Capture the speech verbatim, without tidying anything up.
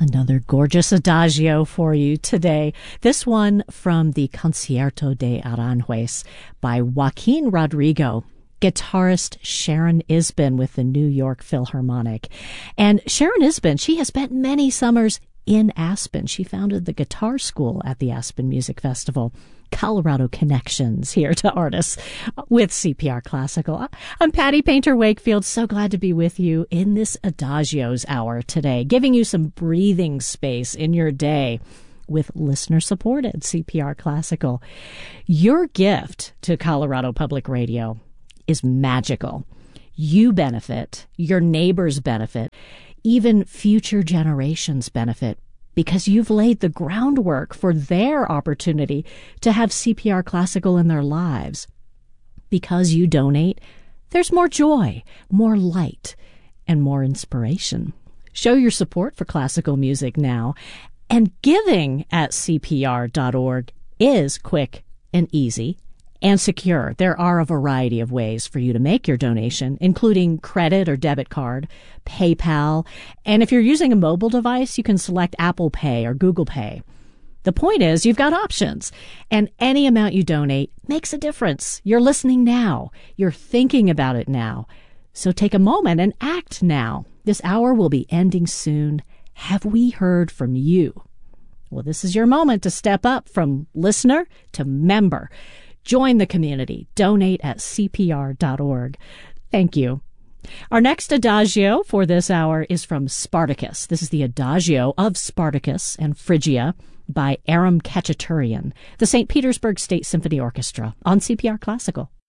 Another gorgeous adagio for you today. This one from the Concierto de Aranjuez by Joaquin Rodrigo, guitarist Sharon Isbin with the New York Philharmonic. And Sharon Isbin, she has spent many summers in Aspen. She founded the guitar school at the Aspen Music Festival. Colorado connections here to artists with C P R Classical. I'm Patty Painter Wakefield. So glad to be with you in this Adagios Hour today, giving you some breathing space in your day with listener-supported C P R Classical. Your gift to Colorado Public Radio is magical. You benefit, your neighbors benefit, even future generations benefit, because you've laid the groundwork for their opportunity to have C P R Classical in their lives. Because you donate, there's more joy, more light, and more inspiration. Show your support for classical music now. And giving at C P R dot org is quick and easy and secure. There are a variety of ways for you to make your donation, including credit or debit card, PayPal, and if you're using a mobile device, you can select Apple Pay or Google Pay. The point is, you've got options, and any amount you donate makes a difference. You're listening now. You're thinking about it now. So take a moment and act now. This hour will be ending soon. Have we heard from you? Well, this is your moment to step up from listener to member. Join the community. Donate at C P R dot org. Thank you. Our next adagio for this hour is from Spartacus. This is the adagio of Spartacus and Phrygia by Aram Khachaturian, the Saint Petersburg State Symphony Orchestra on C P R Classical.